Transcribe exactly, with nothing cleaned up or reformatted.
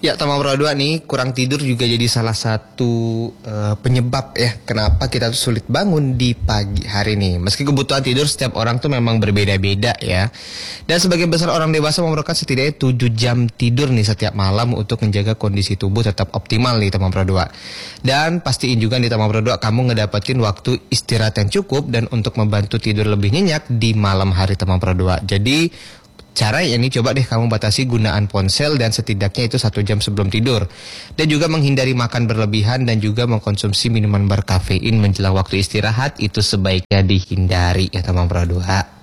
Ya, Tamang Produa nih, kurang tidur juga jadi salah satu uh, penyebab ya kenapa kita tuh sulit bangun di pagi hari nih. Meski kebutuhan tidur setiap orang tuh memang berbeda-beda ya. Dan sebagian besar orang dewasa memerlukan setidaknya tujuh jam tidur nih setiap malam untuk menjaga kondisi tubuh tetap optimal nih Tamang Produa. Dan pastiin juga nih Tamang Produa kamu ngedapetin waktu istirahat yang cukup dan untuk membantu tidur lebih nyenyak di malam hari Tamang Produa. Jadi cara ini coba deh kamu batasi gunaan ponsel dan setidaknya itu satu jam sebelum tidur. Dan juga menghindari makan berlebihan dan juga mengkonsumsi minuman berkafein menjelang waktu istirahat itu sebaiknya dihindari ya Tamang Produa.